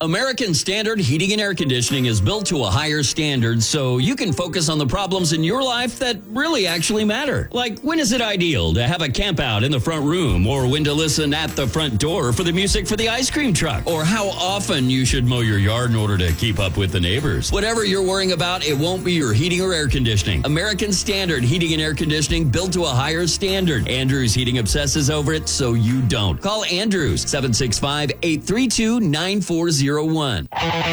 American Standard Heating and Air Conditioning is built to a higher standard so you can focus on the problems in your life that really actually matter. Like, when is it ideal to have a camp out in the front room, or when to listen at the front door for the music for the ice cream truck, or how often you should mow your yard in order to keep up with the neighbors. Whatever you're worrying about, it won't be your heating or air conditioning. American Standard Heating and Air Conditioning, built to a higher standard. Andrews Heating obsesses over it so you don't. Call Andrews, 765-832-9401.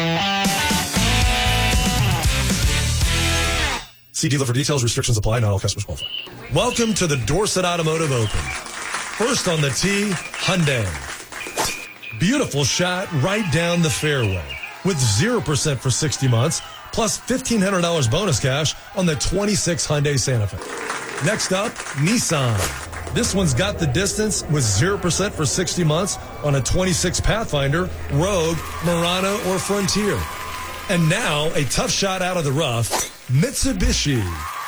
See dealer for details. Restrictions apply. Not all customers qualify. Welcome to the Dorset Automotive Open. First on the tee, Hyundai. Beautiful shot right down the fairway with 0% for 60 months, plus $1,500 bonus cash on the 26 Hyundai Santa Fe. Next up, Nissan. This one's got the distance with 0% for 60 months on a 26 Pathfinder, Rogue, Murano, or Frontier. And now, a tough shot out of the rough, Mitsubishi.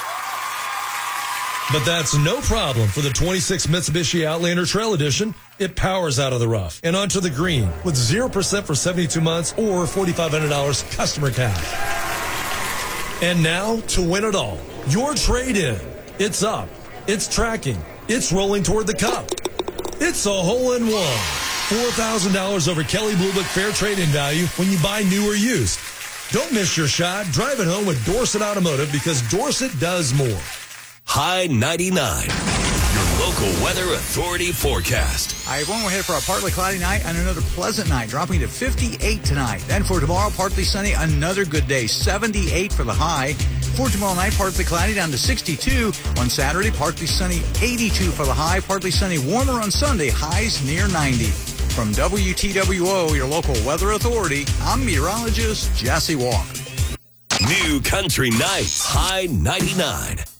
But that's no problem for the 26 Mitsubishi Outlander Trail Edition. It powers out of the rough and onto the green with 0% for 72 months or $4,500 customer cash. And now, to win it all, your trade-in. It's up. It's tracking. It's rolling toward the cup. It's a hole-in-one. $4,000 over Kelly Blue Book Fair Trade-in value when you buy new or used. Don't miss your shot. Drive it home with Dorset Automotive, because Dorset does more. High 99, your local weather authority forecast. All right, everyone, we're headed for a partly cloudy night and another pleasant night, dropping to 58 tonight. Then for tomorrow, partly sunny, another good day, 78 for the high. For tomorrow night, partly cloudy, down to 62. On Saturday, partly sunny, 82 for the high. Partly sunny, warmer on Sunday, highs near 90. From WTWO, your local weather authority, I'm meteorologist Jesse Walker. New Country Nights, High 99.